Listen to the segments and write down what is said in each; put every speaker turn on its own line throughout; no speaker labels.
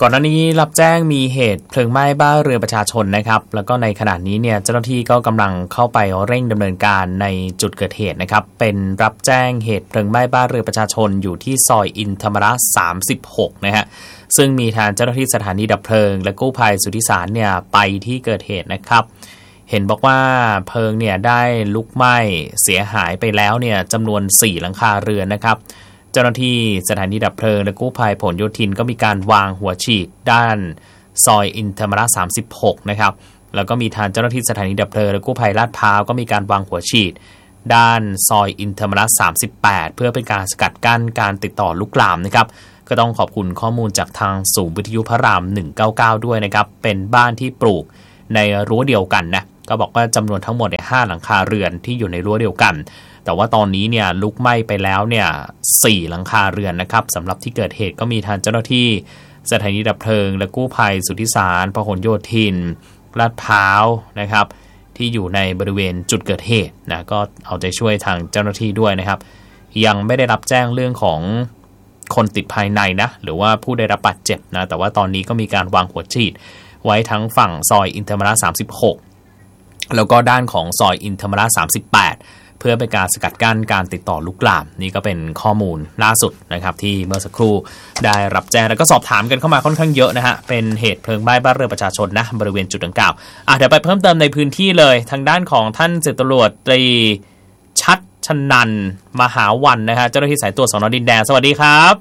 ก่อนหน้านี้รับแจ้งมีเหตุเพลิงไหม้บ้านเรือนประชาชนนะครับแล้วก็ในขณะนี้เนี่ยเจ้าหน้าที่ก็กำลังเข้าไปเร่งดำเนินการในจุดเกิดเหตุนะครับเป็นรับแจ้งเหตุเพลิงไหม้บ้านเรือนประชาชนอยู่ที่ซอยอินธรรมระ36นะฮะซึ่งมีทางเจ้าหน้าที่สถานีดับเพลิงและกู้ภัยสุทธิสารเนี่ยไปที่เกิดเหตุนะครับเห็นบอกว่าเพลิงเนี่ยได้ลุกไหม้เสียหายไปแล้วเนี่ยจำนวน4หลังคาเรือนนะครับเจ้าหน้าที่สถานีดับเพลิงและกู้ภัยผลโยธินก็มีการวางหัวฉีดด้านซอยอินธรรมระ36นะครับแล้วก็มีทางเจ้าหน้าที่สถานีดับเพลิงและกู้ภัยลาดพร้าวก็มีการวางหัวฉีดด้านซอยอินธรรมระ38เพื่อเป็นการสกัดกั้นการติดต่อลุกลามนะครับก็ต้องขอบคุณข้อมูลจากทางศูนย์วิทยุพระราม199ด้วยนะครับเป็นบ้านที่ปลูกในรั้วเดียวกันนะก็บอกว่าจำนวนทั้งหมดเนี่ย5หลังคาเรือนที่อยู่ในรั้วเดียวกันแต่ว่าตอนนี้เนี่ยลุกไหม้ไปแล้วเนี่ย4หลังคาเรือนนะครับสำหรับที่เกิดเหตุก็มีทางเจ้าหน้าที่สถานีดับเพลิงและกู้ภัยสุทธิสารพหลโยธินลาดพร้าวนะครับที่อยู่ในบริเวณจุดเกิดเหตุนะก็เอาใจช่วยทางเจ้าหน้าที่ด้วยนะครับยังไม่ได้รับแจ้งเรื่องของคนติดภายในนะหรือว่าผู้ได้รับบาดเจ็บนะแต่ว่าตอนนี้ก็มีการวางหัวฉีดไว้ทั้งฝั่งซอยอินธรรมระ36แล้วก็ด้านของซอยอินธรรมระ38เพื่อเป็นการสกัดกั้นการติดต่อลุกลามนี่ก็เป็นข้อมูลล่าสุดนะครับที่เมื่อสักครู่ได้รับแจ้งแล้วก็สอบถามกันเข้ามาค่อนข้างเยอะนะฮะเป็นเหตุเพลิงไหม้บ้านเรือนประชาชนนะบริเวณจุดดังกล่าวเดี๋ยวไปเพิ่มเติมในพื้นที่เลยทางด้านของท่านสิบตำรวจตรีชัดชนันท์มหาวันนะฮะเจ้าหน้าที่สายตรวจสน.ดินแดงสวัสดีครับ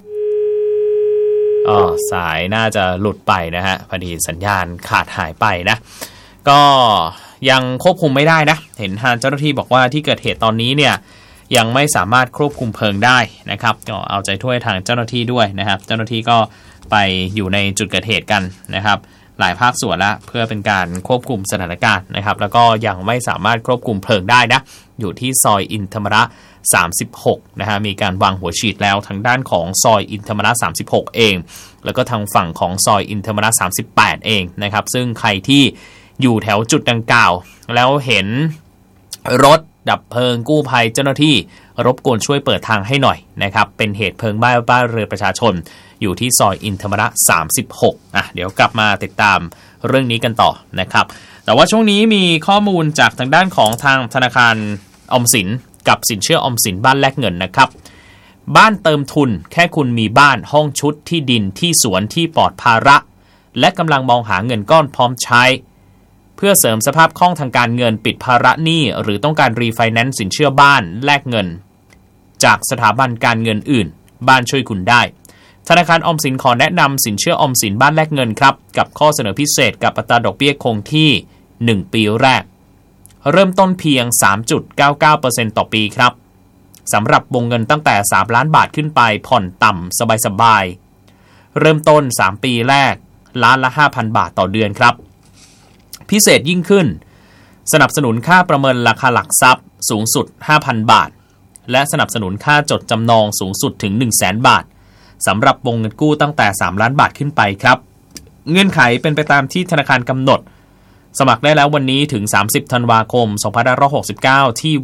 สายน่าจะหลุดไปนะฮะพอดีสัญญาณขาดหายไปนะก็ยังควบคุมไม่ได้นะเห็นทางเจ้าหน้าที่บอกว่าที่เกิดเหตุตอนนี้เนี่ยยังไม่สามารถควบคุมเพลิงได้นะครับก็เอาใจช่วยทางเจ้าหน้าที่ด้วยนะครับเจ้าหน้าที่ก็ไปอยู่ในจุดเกิดเหตุกันนะครับหลายภาคส่วนแล้วเพื่อเป็นการควบคุมสถานการณ์นะครับแล้วก็ยังไม่สามารถควบคุมเพลิงได้นะอยู่ที่ซอยอินธรรมระ36นะฮะมีการวางหัวฉีดแล้วทางด้านของซอยอินธรรมระ36เองแล้วก็ทางฝั่งของซอยอินธรรมระ38เองนะครับซึ่งใครที่อยู่แถวจุดดังกล่าวแล้วเห็นรถดับเพลิงกู้ภัยเจ้าหน้าที่รบกวนช่วยเปิดทางให้หน่อยนะครับเป็นเหตุเพลิงไหม้บ้านเรือนประชาชนอยู่ที่ซอยอินธรรมระ36เดี๋ยวกลับมาติดตามเรื่องนี้กันต่อนะครับแต่ว่าช่วงนี้มีข้อมูลจากทางด้านของทางธนาคารออมสินกับสินเชื่อออมสินบ้านแลกเงินนะครับบ้านเติมทุนแค่คุณมีบ้านห้องชุดที่ดินที่สวนที่ปลอดภาระและกำลังมองหาเงินก้อนพร้อมใช้เพื่อเสริมสภาพคล่องทางการเงินปิดภาระหนี้หรือต้องการรีไฟแนนซ์สินเชื่อบ้านแลกเงินจากสถาบันการเงินอื่นบ้านช่วยคุณได้ธนาคารออมสินขอแนะนำสินเชื่อออมสินบ้านแลกเงินครับกับข้อเสนอพิเศษกับอัตราดอกเบี้ยคงที่1ปีแรกเริ่มต้นเพียง 3.99% ต่อปีครับสำหรับวงเงินตั้งแต่3ล้านบาทขึ้นไปผ่อนต่ำสบายๆเริ่มต้น3ปีแรกล้านละ 5,000 บาทต่อเดือนครับพิเศษยิ่งขึ้นสนับสนุนค่าประเมินราคาหลักทรัพย์สูงสุด 5,000 บาทและสนับสนุนค่าจดจำนองสูงสุดถึง 100,000 บาทสำหรับวงเงินกู้ตั้งแต่3ล้านบาทขึ้นไปครับเงื่อนไขเป็นไปตามที่ธนาคารกำหนดสมัครได้แล้ววันนี้ถึง30ธันวาคม2569ที่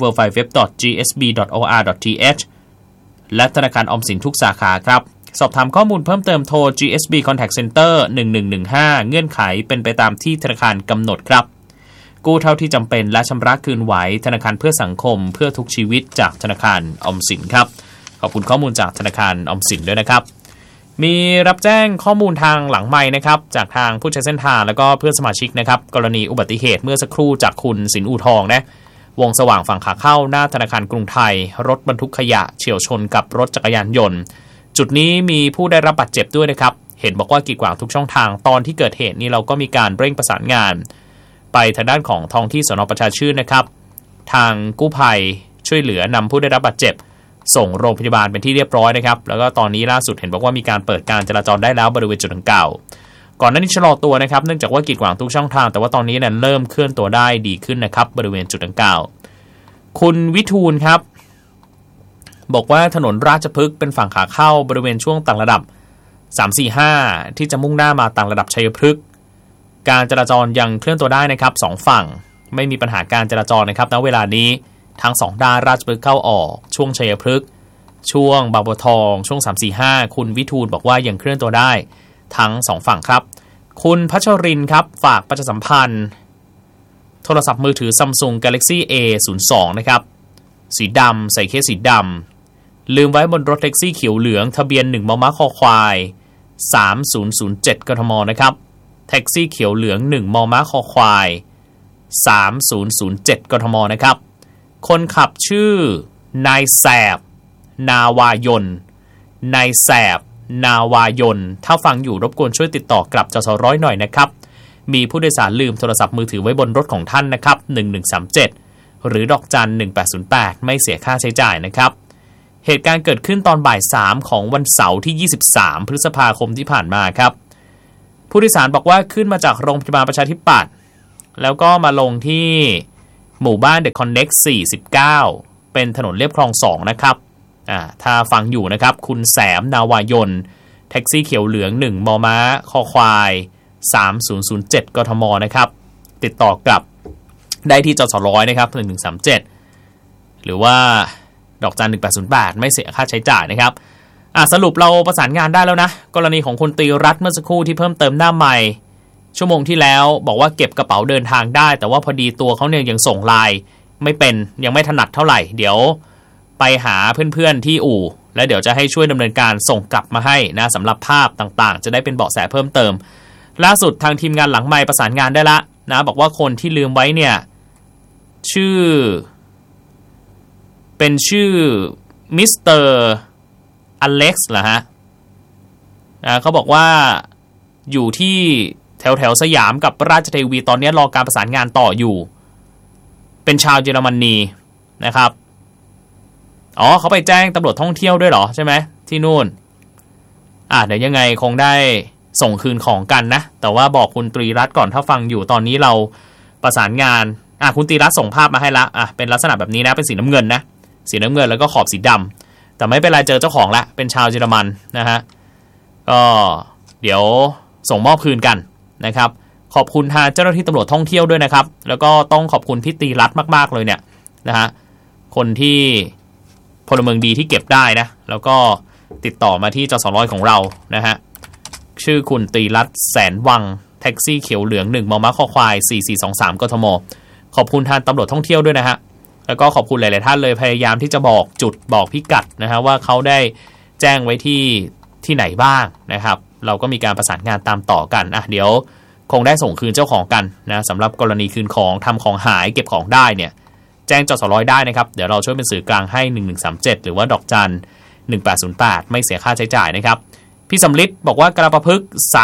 www.gsb.or.th และธนาคารออมสินทุกสาขาครับสอบถามข้อมูลเพิ่มเติมโทร GSB Contact Center 1115เงื่อนไขเป็นไปตามที่ธนาคารกำหนดครับกู้เท่าที่จำเป็นและชำระคืนไหวธนาคารเพื่อสังคมเพื่อทุกชีวิตจากธนาคารออมสินครับขอบคุณข้อมูลจากธนาคารออมสินด้วยนะครับมีรับแจ้งข้อมูลทางหลังไมค์นะครับจากทางผู้ใช้เส้นทางแล้วก็เพื่อนสมาชิกนะครับกรณีอุบัติเหตุเมื่อสักครู่จากคุณสินอู่ทองนะวงสว่างฝั่งขาเข้าหน้าธนาคารกรุงไทยรถบรรทุกขยะเฉี่ยวชนกับรถจักรยานยนต์จุดนี้มีผู้ได้รับบาดเจ็บด้วยนะครับเห็นบอกว่ากีดขวางทุกช่องทางตอนที่เกิดเหตุนี้เราก็มีการเร่งประสานงานไปทางด้านของท้องที่สน.ประชาชื่นนะครับทางกู้ภัยช่วยเหลือนำผู้ได้รับบาดเจ็บส่งโรงพยาบาลเป็นที่เรียบร้อยนะครับแล้วก็ตอนนี้ล่าสุดเห็นบอกว่ามีการเปิดการจราจรได้แล้วบริเวณจุดดังกล่าวก่อนหน้านี้ชะลอตัวนะครับเนื่องจากว่ากีดขวางทุกช่องทางแต่ว่าตอนนี้เนี่ยเริ่มเคลื่อนตัวได้ดีขึ้นนะครับบริเวณจุดดังกล่าวคุณวิทูลครับบอกว่าถนนราชพฤกษ์เป็นฝั่งขาเข้าบริเวณช่วงต่างระดับ345ที่จะมุ่งหน้ามาต่างระดับชัยพฤกษ์การจราจรยังเคลื่อนตัวได้นะครับ2ฝั่งไม่มีปัญหาการจราจรนะครับณเวลานี้ทั้ง2ด้านราชพฤกษ์เข้าออกช่วงชัยพฤกษ์ช่วงบางบัวทองช่วง345คุณวิทูลบอกว่ายังเคลื่อนตัวได้ทั้ง2ฝั่งครับคุณพัชรินครับฝากประชาสัมพันธ์โทรศัพท์มือถือ Samsung Galaxy A02 นะครับสีดำใส่เคสสีดำลืมไว้บนรถแท็กซี่เขียวเหลืองทะเบียน1มมคควาย3007กทมนะครับแท็กซี่เขียวเหลือง1มมคควาย3007กทมนะครับคนขับชื่อนายแสบนาวายนนายแสบนาวายนถ้าฟังอยู่รบกวนช่วยติดต่อกลับจสร้อยหน่อยนะครับมีผู้โดยสารลืมโทรศัพท์มือถือไว้บนรถของท่านนะครับ1137หรือดอกจัน1808ไม่เสียค่าใช้จ่ายนะครับเหตุการณ์เกิดขึ้นตอนบ่าย3ของวันเสาร์ที่23พฤษภาคมที่ผ่านมาครับผู้โดยสารบอกว่าขึ้นมาจากโรงพยาบาลประชาธิปัตย์แล้วก็มาลงที่หมู่บ้านเดอะคอนเน็กซ์49เป็นถนนเลียบคลอง2นะครับถ้าฟังอยู่นะครับคุณแสมนาวายนแท็กซี่เขียวเหลือง1มมคควาย3007กทมนะครับติดต่อกลับได้ที่จสร้อยนะครับ1137หรือว่าดอกจัน1808ไม่เสียค่าใช้จ่ายนะครับสรุปเราประสานงานได้แล้วนะกรณีของคุณตรีรัตน์เมื่อสักครู่ที่เพิ่มเติมหน้าใหม่ชั่วโมงที่แล้วบอกว่าเก็บกระเป๋าเดินทางได้แต่ว่าพอดีตัวเขาเนี่ยยังส่งไลน์ไม่เป็นยังไม่ถนัดเท่าไหร่เดี๋ยวไปหาเพื่อนๆที่อู่แล้วเดี๋ยวจะให้ช่วยดำเนินการส่งกลับมาให้นะสำหรับภาพต่างๆจะได้เป็นเบาะแสเพิ่มเติมล่าสุดทางทีมงานหลังไมค์ประสานงานได้ละนะบอกว่าคนที่ลืมไว้เนี่ยชื่อเป็นชื่อมิสเตอร์อเล็กซ์เหรอฮะเขาบอกว่าอยู่ที่แถวสยามกับราชเทวีตอนนี้รอการประสานงานต่ออยู่เป็นชาวเยอรมนีนะครับเขาไปแจ้งตำรวจท่องเที่ยวด้วยเหรอใช่ไหมที่นู่นเดี๋ยวยังไงคงได้ส่งคืนของกันนะแต่ว่าบอกคุณตรีรัตน์ก่อนถ้าฟังอยู่ตอนนี้เราประสานงานคุณตรีรัตน์ส่งภาพมาให้ละเป็นลักษณะแบบนี้นะเป็นสีน้ำเงินนะสีน้ำเงินแล้วก็ขอบสีดำแต่ไม่เป็นไรเจอเจ้าของละเป็นชาวเยอรมันนะฮะก็เดี๋ยวส่งมอบคืนกันนะครับขอบคุณทางเจ้าหน้าที่ตำรวจท่องเที่ยวด้วยนะครับแล้วก็ต้องขอบคุณพี่ตรีรัตน์มากๆเลยเนี่ยนะฮะคนที่พลเมืองดีที่เก็บได้นะแล้วก็ติดต่อมาที่จสร้อยของเรานะฮะชื่อคุณตรีรัตน์แสนวังแท็กซี่เขียวเหลือง1มมคควาย4423กทมขอบคุณทางตำรวจท่องเที่ยวด้วยนะฮะแล้วก็ขอบคุณหลายๆท่านเลยพยายามที่จะบอกจุดบอกพิกัดนะฮะว่าเขาได้แจ้งไว้ที่ไหนบ้างนะครับเราก็มีการประสานงานตามต่อกันเดี๋ยวคงได้ส่งคืนเจ้าของกันนะสำหรับกรณีคืนของทำของหายเก็บของได้เนี่ยแจ้งจสร้อยได้นะครับเดี๋ยวเราช่วยเป็นสื่อกลางให้1137หรือว่าดอกจัน1808ไม่เสียค่าใช้จ่ายนะครับพี่สำลิดบอกว่ากระพึก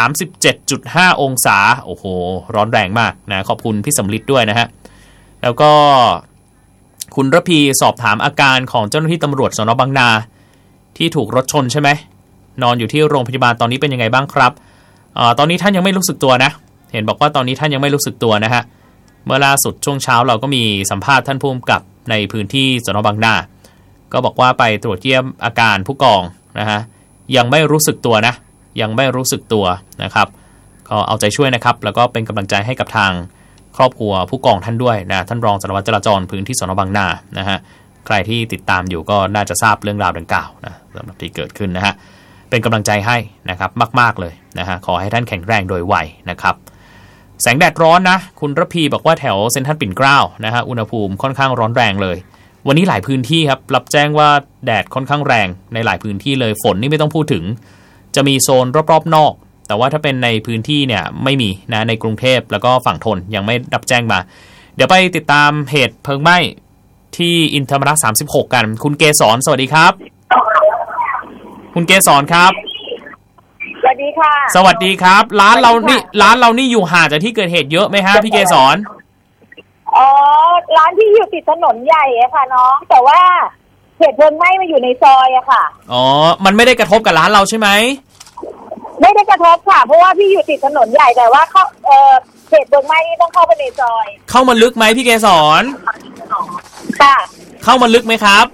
37.5 องศาโอ้โหร้อนแรงมากนะขอบคุณพี่สำลิดด้วยนะฮะแล้วก็คุณระพีสอบถามอาการของเจ้าหน้าที่ตำรวจสน.บางนาที่ถูกรถชนใช่ไหมนอนอยู่ที่โรงพยาบาลตอนนี้เป็นยังไงบ้างครับตอนนี้ท่านยังไม่รู้สึกตัวนะเห็นบอกว่าตอนนี้ท่านยังไม่รู้สึกตัวนะฮะเมื่อล่าสุดช่วงเช้าเราก็มีสัมภาษณ์ท่านผู้กำกับในพื้นที่สน.บางนาก็บอกว่าไปตรวจเยี่ยมอาการผู้กองนะฮะยังไม่รู้สึกตัวนะยังไม่รู้สึกตัวนะครับก็เอาใจช่วยนะครับแล้วก็เป็นกำลังใจให้กับทางครอบครัวผู้กองท่านด้วยนะท่านรองสารวัตรจราจรพื้นที่สน.บางนานะฮะใครที่ติดตามอยู่ก็น่าจะทราบเรื่องราวดังกล่าวนะสำหรับที่เกิดขึ้นนะฮะเป็นกำลังใจให้นะครับมากๆเลยนะฮะขอให้ท่านแข็งแรงโดยไวนะครับแสงแดดร้อนนะคุณระพีบอกว่าแถวเซ็นทรัลปิ่นเกล้านะฮะอุณหภูมิค่อนข้างร้อนแรงเลยวันนี้หลายพื้นที่ครับรับแจ้งว่าแดดค่อนข้างแรงในหลายพื้นที่เลยฝนนี่ไม่ต้องพูดถึงจะมีโซนรอบๆนอกแต่ว่าถ้าเป็นในพื้นที่เนี่ยไม่มีนะในกรุงเทพแล้วก็ฝั่งทนยังไม่รับแจ้งมาเดี๋ยวไปติดตามเหตุเพลิงไหม้ที่อินทรมระ36กันคุณเกษรสวัสดีครับคุณเกษรครับ
สวัสดีค่ะ
สวัสดีครับร้านเรานี่อยู่ห่างจากที่เกิดเหตุเยอะไหมฮะพี่เกษร
ร้านที่อยู่ติดถนนใหญ่อะค่ะน้องแต่ว่าเหตุเพลิงไหม้มาอยู่ในซอยอะค่ะ
มันไม่ได้กระทบกับร้านเราใช่ไหม
ไม่ได้กระทบค่ะเพราะว่าพี่อยู่ติดถนนใหญ่แต่ว่าเหตุเพลิงไหม้นี่ต้องเข้าไปในซอย
เข้ามาลึกไหมพี่เกษร
ค่ะ
เข้ามาลึกไหมครับ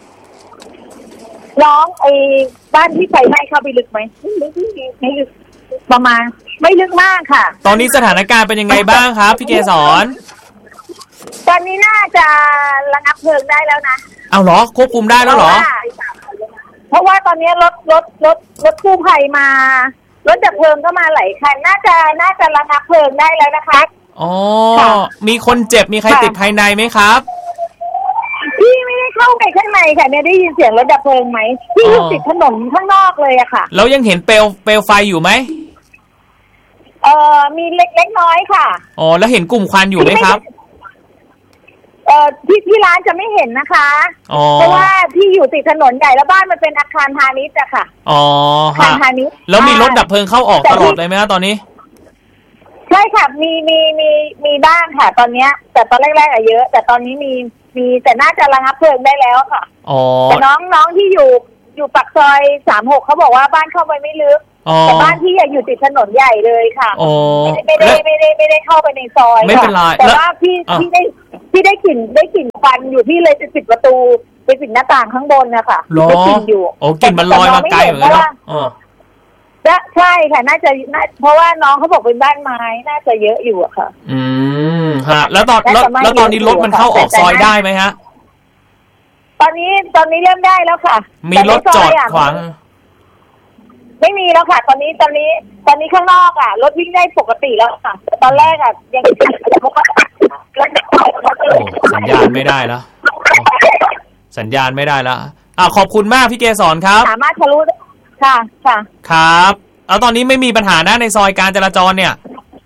น้องบ้านที่ไฟไหม้เข้าไปลึกไหมไม่ลึกประมาณไม่ลึกมากค่ะ
ตอนนี้สถานการณ์เป็นยังไงบ้างครับพี่เกษร
ตอนนี้น่าจะระงับเพลิงได้แล้วนะ
เอาเหรอควบคุมได้แล้วเหรอ
เพราะว่าตอนนี้รถกู้ภัยมารถดับเพลิงก็มาหลายคันน่าจะระงับเพลิงได้แล้วนะคะ
อ๋อมีคนเจ็บมีใครติดภายในไหมครับ
พี่ไม่ได้เข้าไปข้างในค่ะเนี่ยได้ยินเสียงรถดับเพลิงไหมพี่อยู่ติดถนนข้างนอกเลยอะค่ะ
แล้วยังเห็นเปลวไฟอยู่ไหม
มีเล็กน้อยค่ะ
อ๋อแล้วเห็นกลุ่มควันอยู่ไหมครับ
ที่ร้านจะไม่เห็นนะคะเพราะว่าพี่อยู่ติดถนนใหญ่แล้วบ้านมันเป็นอาคารพาณิชย์อะค่ะ
อ๋อ
อาคารพาณิชย์
แล้วมีรถดับเพลิงเข้าออกตลอดเลยไหมครับตอนนี้
ใช่ค่ะมีบ้างค่ะตอนนี้แต่ตอนแรกๆอะเยอะแต่ตอนนี้มีแต่น่าจะระงับเพลิงได้แล้วค่ะแต่น้องที่อยู่ปากซอย36เขาบอกว่าบ้านเข้าไปไม่ลึกแต่บ้านที่อยู่ติดถนนใหญ่เลยค่ะไม่ได้เข้าไปในซอย
ไม่เป็นไร
แต่ว่าพี่ได้กลิ่นควันอยู่พี่เลยจะปิดประตูไปปิดหน้าต่างข้างบนนะคะ
ได้กลิ่นอยู่โอ้กลิ่นมันลอยมาไกลเหมือนกัน
ใช่ค่ะน่าจะเพราะว่าน้องเขาบอกเป็นบ้านไม้น่าจะเยอะอยู่อะค่ะ
ฮะแล้วตอนนี้รถมันเข้าออกซอยได้ไหมฮะ
ตอนนี้เริ่มได้แล้วค่ะ
มีรถจอดขวาง
ไม่มีแล้วค่ะตอนนี้ข้างนอกอ่ะรถวิ่งได้ปกติแล้วค่ะตอนแรกอ่ะยัง
สัญญาณไม่ได้แล้วสัญญาณไม่ได้แล้วขอบคุณมากพี่เกษรครับ
สามารถทะลุค่ะ
ครับตอนนี้ไม่มีปัญหานะในซอยการจราจรเนี่ย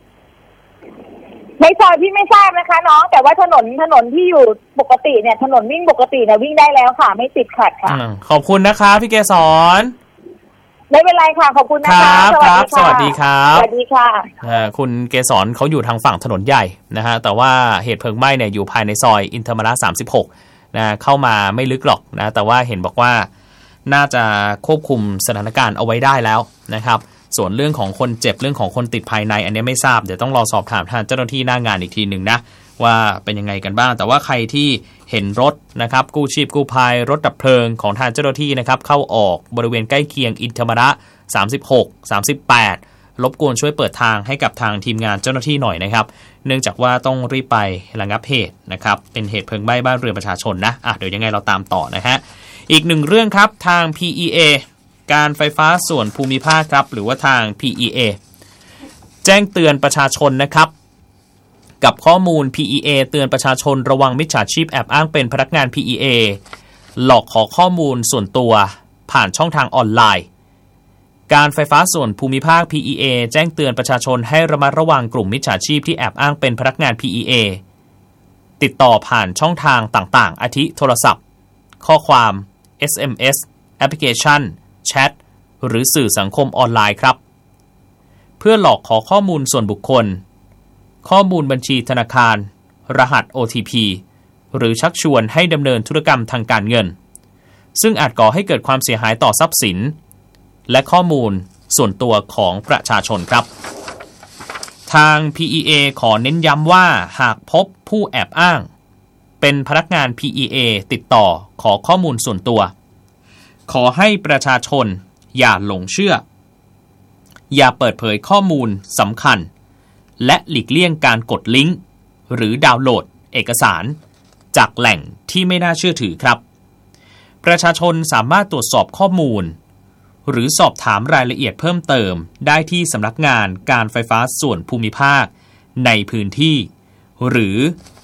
ในซอยพี่ไม่ทราบนะคะน้องแต่ว่าถนนที่อยู่ปกติเนี่ยถนนวิ่งปกติเนี่ยวิ่งได้แล้วค่ะไม่ติดขัดค่ะ
ขอบคุณนะคะพี่เกษร
ไม่เป็นไรค่ะขอบคุณนะคะ
สวัสดีครับ
สวัสดีค่ะ
คุณเกษรเขาอยู่ทางฝั่งถนนใหญ่นะฮะแต่ว่าเหตุเพลิงไหม้เนี่ยอยู่ภายในซอยอินทรมระ36นะเข้ามาไม่ลึกหรอกนะแต่ว่าเห็นบอกว่าน่าจะควบคุมสถานการณ์เอาไว้ได้แล้วนะครับส่วนเรื่องของคนเจ็บเรื่องของคนติดภายในอันนี้ไม่ทราบเดี๋ยวต้องรอสอบถามทางเจ้าหน้าที่หน้างานอีกทีนึงนะว่าเป็นยังไงกันบ้างแต่ว่าใครที่เห็นรถนะครับกู้ชีพกู้ภัยรถดับเพลิงของทางเจ้าหน้าที่นะครับเข้าออกบริเวณใกล้เคียงอินทรมระ36 38รบกวนช่วยเปิดทางให้กับทางทีมงานเจ้าหน้าที่หน่อยนะครับเนื่องจากว่าต้องรีบไประงับเหตุนะครับเป็นเหตุเพลิงไหม้บ้านเรือนประชาชนนะเดี๋ยวยังไงเราตามต่อนะฮะอีกหนึ่งเรื่องครับทาง PEA การไฟฟ้าส่วนภูมิภาคครับหรือว่าทาง PEA แจ้งเตือนประชาชนนะครับกับข้อมูล PEA เตือนประชาชนระวังมิจฉาชีพแอบอ้างเป็นพนักงาน PEA หลอกขอข้อมูลส่วนตัวผ่านช่องทางออนไลน์การไฟฟ้าส่วนภูมิภาค PEA แจ้งเตือนประชาชนให้ระมัดระวังกลุ่มมิจฉาชีพที่แอบอ้างเป็นพนักงาน PEA ติดต่อผ่านช่องทางต่างๆอาทิโทรศัพท์ข้อความ SMS แอปพลิเคชันแชทหรือสื่อสังคมออนไลน์ครับเพื่อหลอกขอข้อมูลส่วนบุคคลข้อมูลบัญชีธนาคารรหัส OTP หรือชักชวนให้ดำเนินธุรกรรมทางการเงินซึ่งอาจก่อให้เกิดความเสียหายต่อทรัพย์สินและข้อมูลส่วนตัวของประชาชนครับทาง PEA ขอเน้นย้ำว่าหากพบผู้แอบอ้างเป็นพนักงาน PEA ติดต่อขอข้อมูลส่วนตัวขอให้ประชาชนอย่าหลงเชื่ออย่าเปิดเผยข้อมูลสำคัญและหลีกเลี่ยงการกดลิงก์หรือดาวน์โหลดเอกสารจากแหล่งที่ไม่น่าเชื่อถือครับประชาชนสามารถตรวจสอบข้อมูลหรือสอบถามรายละเอียดเพิ่มเติมได้ที่สำนักงานการไฟฟ้าส่วนภูมิภาคในพื้นที่หรือ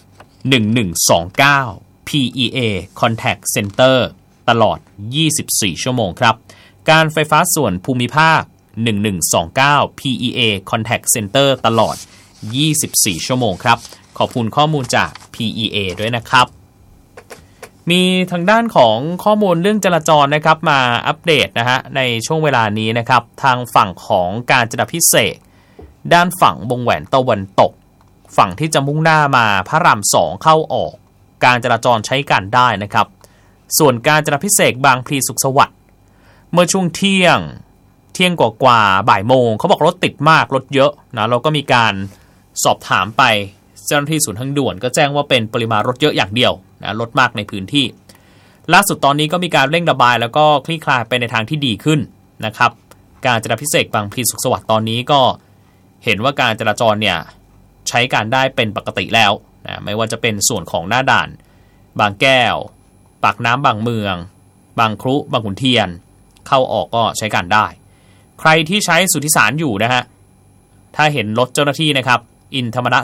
1129 PEA Contact Center ตลอด24ชั่วโมงครับการไฟฟ้าส่วนภูมิภาค1129 PEA Contact Center ตลอด24ชั่วโมงครับขอบคุณข้อมูลจาก PEA ด้วยนะครับมีทางด้านของข้อมูลเรื่องจราจรนะครับมาอัปเดตนะฮะในช่วงเวลานี้นะครับทางฝั่งของกาญจนาภิเษกด้านฝั่งวงแหวนตะวันตกฝั่งที่จะมุ่งหน้ามาพระราม2เข้าออกการจราจรใช้การได้นะครับส่วนกาญจนาภิเษกบางพลีสุขสวัสดิ์เมื่อช่วงเที่ยงกว่าบ่ายโมงเขาบอกรถติดมากรถเยอะนะเราก็มีการสอบถามไปเจ้าหน้าที่ศูนย์ทางด่วนก็แจ้งว่าเป็นปริมาณรถเยอะอย่างเดียวนะรถมากในพื้นที่ล่าสุดตอนนี้ก็มีการเร่งระบายแล้วก็คลี่คลายไปในทางที่ดีขึ้นนะครับการจราจรพิเศษบางพลีสุขสวัสดิ์ตอนนี้ก็เห็นว่าการจราจรเนี่ยใช้การได้เป็นปกติแล้วนะไม่ว่าจะเป็นส่วนของหน้าด่านบางแก้วปากน้ำบางเมืองบางครุบางขุนเทียนเข้าออกก็ใช้การได้ใครที่ใช้สุทธิสารอยู่นะฮะถ้าเห็นรถเจ้าหน้าที่นะครับอินธรรมระ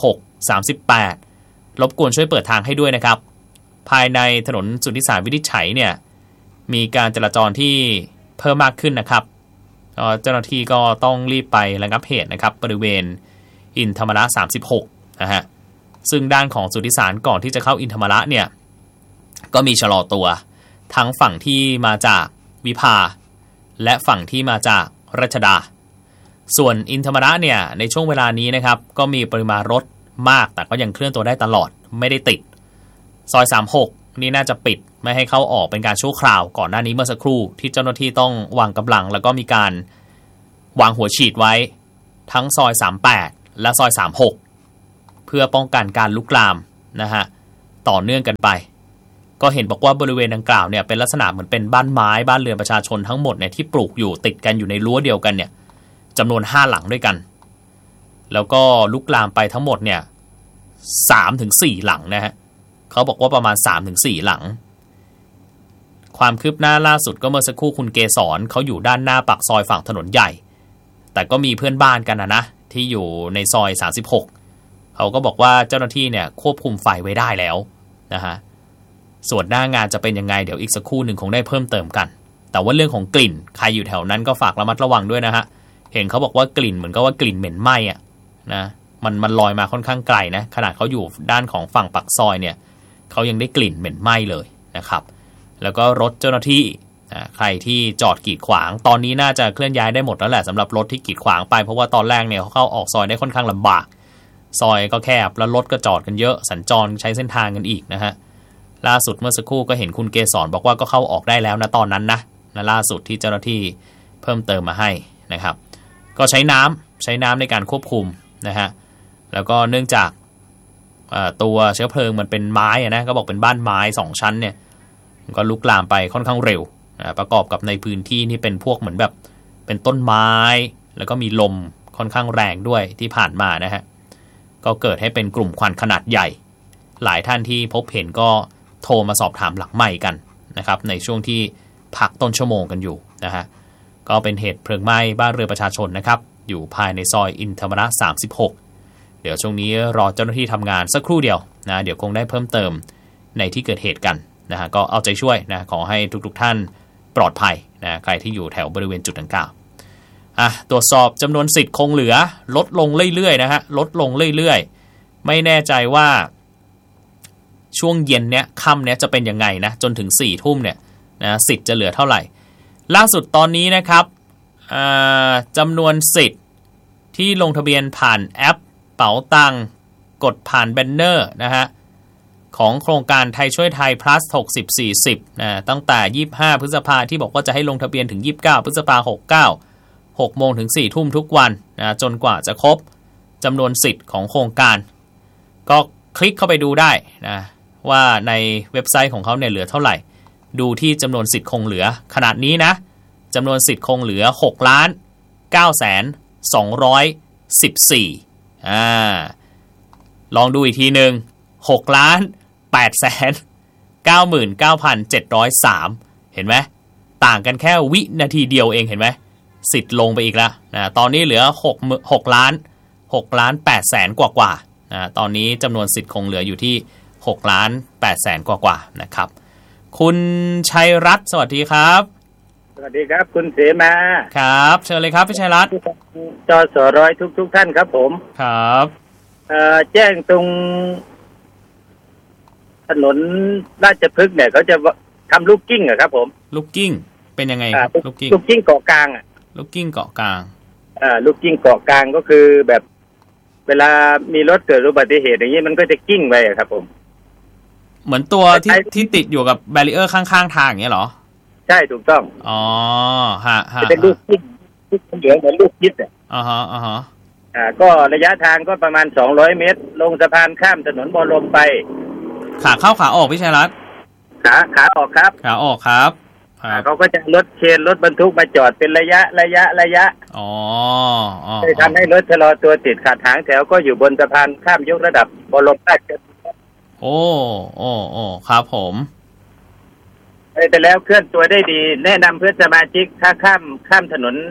36 38รบกวนช่วยเปิดทางให้ด้วยนะครับภายในถนนสุทธิสารวินิจฉัยเนี่ยมีการจราจรที่เพิ่มมากขึ้นนะครับเจ้าหน้าที่ก็ต้องรีบไประงับเหตุนะครับบริเวณอินธรรมระ36นะฮะซึ่งด้านของสุทธิสารก่อนที่จะเข้าอินธรรมระเนี่ยก็มีชะลอตัวทั้งฝั่งที่มาจากวิภาและฝั่งที่มาจากรัชดาส่วนอินธรรมระเนี่ยในช่วงเวลานี้นะครับก็มีปริมาณรถมากแต่ก็ยังเคลื่อนตัวได้ตลอดไม่ได้ติดซอย36นี่น่าจะปิดไม่ให้เข้าออกเป็นการชั่วคราวก่อนหน้านี้เมื่อสักครู่ที่เจ้าหน้าที่ต้องวางกำลังแล้วก็มีการวางหัวฉีดไว้ทั้งซอย38และซอย36เพื่อป้องกันการลุกลามนะฮะต่อเนื่องกันไปก็เห็นบอกว่าบริเวณดังกล่าวเนี่ยเป็นลักษณะเหมือนเป็นบ้านไม้บ้านเรือนประชาชนทั้งหมดเนี่ยที่ปลูกอยู่ติดกันอยู่ในรั้วเดียวกันเนี่ยจำนวน5หลังด้วยกันแล้วก็ลุกลามไปทั้งหมดเนี่ย 3-4 หลังนะฮะเขาบอกว่าประมาณ 3-4 หลังความคืบหน้าล่าสุดก็เมื่อสักครู่คุณเกษรเขาอยู่ด้านหน้าปากซอยฝั่งถนนใหญ่แต่ก็มีเพื่อนบ้านกันนะที่อยู่ในซอย36เขาก็บอกว่าเจ้าหน้าที่เนี่ยควบคุมไฟไว้ได้แล้วนะฮะส่วนหน้างานจะเป็นยังไงเดี๋ยวอีกสักครู่หนึ่งคงได้เพิ่มเติมกันแต่ว่าเรื่องของกลิ่นใครอยู่แถวนั้นก็ฝากระมัดระวังด้วยนะฮะเห็นเขาบอกว่ากลิ่นเหมือนกับว่ากลิ่นเหม็นไหม้อะนะมันลอยมาค่อนข้างไกลนะขนาดเขาอยู่ด้านของฝั่งปากซอยเนี่ยเขายังได้กลิ่นเหม็นไหม้เลยนะครับแล้วก็รถเจ้าหน้าที่ใครที่จอดกีดขวางตอนนี้น่าจะเคลื่อนย้ายได้หมดแล้วแหละสำหรับรถที่กีดขวางไปเพราะว่าตอนแรกเนี่ยเขาเข้าออกซอยได้ค่อนข้างลำบากซอยก็แคบแล้วรถก็จอดกันเยอะสัญจรใช้เส้นทางกันอีกนะฮะล่าสุดเมื่อสักครู่ก็เห็นคุณเกษรบอกว่าก็เข้าออกได้แล้วนะตอนนั้นนะล่าสุดที่เจ้าหน้าที่เพิ่มเติมมาให้นะครับก็ใช้น้ำในการควบคุมนะฮะแล้วก็เนื่องจากตัวเชื้อเพลิงมันเป็นไม้นะก็บอกเป็นบ้านไม้2ชั้นเนี่ยก็ลุกลามไปค่อนข้างเร็วประกอบกับในพื้นที่นี่เป็นพวกเหมือนแบบเป็นต้นไม้แล้วก็มีลมค่อนข้างแรงด้วยที่ผ่านมานะฮะก็เกิดให้เป็นกลุ่มควันขนาดใหญ่หลายท่านที่พบเห็นก็โทรมาสอบถามหลังไมค์กันนะครับในช่วงที่พักต้นชั่วโมงกันอยู่นะฮะก็เป็นเหตุเพลิงไหม้บ้านเรือนประชาชนนะครับอยู่ภายในซอยอินธรรมระ36เดี๋ยวช่วงนี้รอเจ้าหน้าที่ทำงานสักครู่เดียวนะเดี๋ยวคงได้เพิ่มเติมในที่เกิดเหตุกันนะฮะก็เอาใจช่วยนะขอให้ทุกท่านปลอดภัยนะใครที่อยู่แถวบริเวณจุดดังกล่าวตรวจสอบจำนวนสิทธิ์คงเหลือลดลงเรื่อยๆนะฮะลดลงเรื่อยๆไม่แน่ใจว่าช่วงเย็นเนี้ยค่ำเนี้ยจะเป็นยังไงนะจนถึง4 ทุ่มเนี่ยนะสิทธิ์จะเหลือเท่าไหร่ล่าสุดตอนนี้นะครับจำนวนสิทธิ์ที่ลงทะเบียนผ่านแอปเป๋าตังกดผ่านแบนเนอร์นะฮะของโครงการไทยช่วยไทย plus 60-40นะตั้งแต่25พฤษภาที่บอกว่าจะให้ลงทะเบียนถึง29พฤษภา69 6 โมงถึง4 ทุ่มทุกวันนะจนกว่าจะครบจำนวนสิทธิ์ของโครงการก็คลิกเข้าไปดูได้นะว่าในเว็บไซต์ของเขาเนี่ยเหลือเท่าไหร่ดูที่จำนวนสิทธิ์คงเหลือขนาดนี้นะจำนวนสิทธิ์คงเหลือ 6,900,214 ลองดูอีกทีหนึ่ง6,899,703 เห็นไหมต่างกันแค่วินาทีเดียวเองเห็นไหมสิทธิ์ลงไปอีกแล้วนะตอนนี้เหลือ6,800,000กว่านะตอนนี้จำนวนสิทธิ์คงเหลืออยู่ที่6,800,000กว่านะครับคุณชัยรัตน์สวัสดีครับ
สวัสดีครับคุณเสมา
ครับเชิญเลยครับพี่ชัยรัตน์
จสร้อยทุกท่านครับผม
ครับ
แจ้งตรงถนนราชพฤกษ์เนี่ยเขาจะทำลูกกิ้งครับผม
ลูกกิ้งเป็นยังไงครับ
ลูกกิ้งเกาะกลาง
ลูกกิ้งเกาะกลาง
ลูกกิ้งเกาะกลางก็คือแบบเวลามีรถเกิดอุบัติเหตุอย่างนี้มันก็จะกิ้งไปครับผม
เหมือนตัวที่ติดอยู่กับแบรีเออร์ข้างๆทางอย่างเงี้ยเหรอ
ใช่ถูกต้อง
อ๋อฮะ
เป็นลูกกิ้งเหลืองเหมือนลูกยิดก็ระยะทางก็ประมาณ200 เมตรลงสะพานข้ามถนนบรมไป
ขาเข้าขาออกพี่ชัยรัตน์
ขาออกครับ
ขาออกครับ
เขาก็จะรถเชนรถบรรทุกมาจอดเป็นระยะ
อ๋อ
เลยทำให้รถชะลอตัวติดขาดหางแถวก็อยู่บนสะพานข้ามยกระดับบรมราช
โอ้ครับผม
ไปแล้วเคลื่อนตัวได้ดีแนะนำเพื่อนสมาชิกถ้าข้ามถนน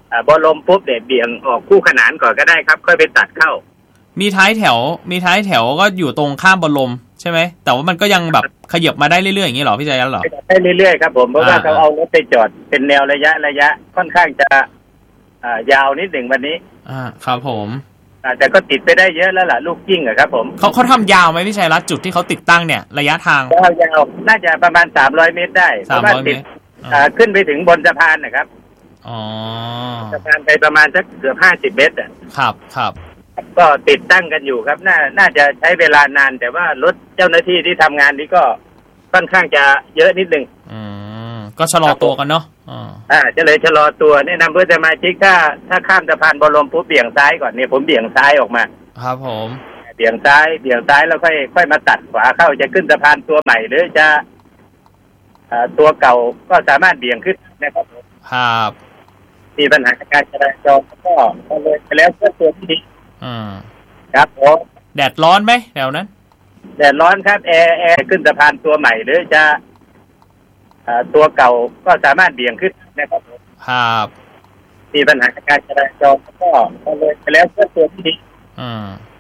บอลลมปุ๊บเบี่ยงออกคู่ขนานก่อนก็ได้ครับค่อยไปตัดเข้า
มีท้ายแถวก็อยู่ตรงข้ามบอลลมใช่ไหมแต่ว่ามันก็ยังแบบขยับมาได้เรื่อยๆอย่างนี้หรอพี่ใจยันหรอ
ได้เรื่อยๆครับผมเพราะว่าเขาเอารถไปจอดเป็นแนวระยะค่อนข้างจะยาวนิดหนึ่งวันนี้
ครับผม
แต่ก็ติดไปได้เยอะแล้วล่ะลูกกิ้งอะครับผม
เขาทำยาวไหมพี่ชัยรัตน์จุดที่เขาติดตั้งเนี่ยระยะทาง
ยาวน่าจะประมาณ300 เมตรได้เพราะว่าติดขึ้นไปถึงบนสะพานนะครับสะพานไปประมาณสักเกือบ50 เมตรอ่ะ
ครับ
ก็ติดตั้งกันอยู่ครับน่าจะใช้เวลานานแต่ว่ารถเจ้าหน้าที่ที่ทำงานนี้ก็ค่อนข้างจะเยอะนิดนึง
ก็ชะลอตัวกันเนาะ
จะเลยชะลอตัวแนะนำเพื่อนสมาชิกถ้าข้ามสะพานบรมปุ๊บเบี่ยงซ้ายก่อนเนี่ยผมเบี่ยงซ้ายออกมา
ครับผม
เบี่ยงซ้ายแล้วค่อยมาตัดขวาเข้าจะขึ้นสะพานตัวใหม่หรือจะตัวเก่าก็สามารถเบี่ยงขึ้นนะครับ
ครับ
มีปัญหาการจราจรก็เลยไปแล้วเพื่อตัวที่ดีครับผม
แดดร้อนไหมแถวนั้น
แดดร้อนครับแอร์ขึ้นสะพานตัวใหม่หรือจะตัวเก่าก็สามารถเบี่ยงขึ้นนะครับ
ครับ
มีปัญหาการจราจรก็เลยไปแล้วเพื่อตัวที่ดี